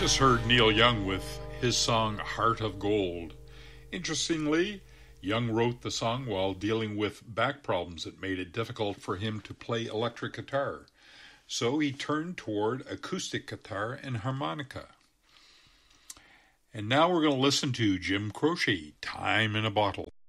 just heard Neil Young with his song Heart of Gold. Interestingly, Young wrote the song while dealing with back problems that made it difficult for him to play electric guitar. So he turned toward acoustic guitar and harmonica. And now we're going to listen to Jim Croce, Time in a Bottle.